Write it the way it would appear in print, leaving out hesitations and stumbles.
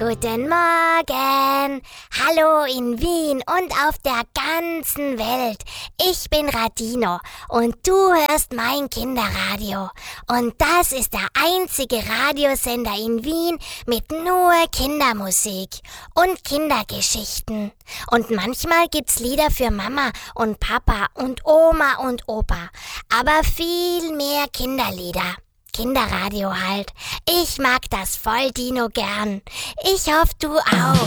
Guten Morgen! Hallo in Wien und auf der ganzen Welt. Ich bin Radino und du hörst mein Kinderradio. Und das ist der einzige Radiosender in Wien mit nur Kindermusik und Kindergeschichten. Und manchmal gibt's Lieder für Mama und Papa und Oma und Opa. Aber viel mehr Kinderlieder. Kinderradio halt. Ich mag das voll, Dino, gern. Ich hoffe, du auch.